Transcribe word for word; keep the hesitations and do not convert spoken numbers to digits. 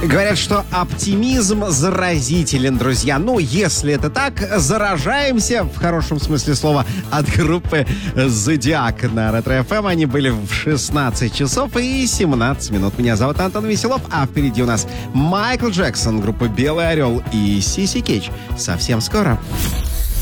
Говорят, что оптимизм заразителен, друзья. Ну, если это так, заражаемся, в хорошем смысле слова, от группы «Зодиак» на Ретро-эф эм. Они были в шестнадцать часов и семнадцать минут. Меня зовут Антон Веселов, а впереди у нас Майкл Джексон, группа «Белый орел» и Сиси Кетч. Совсем скоро.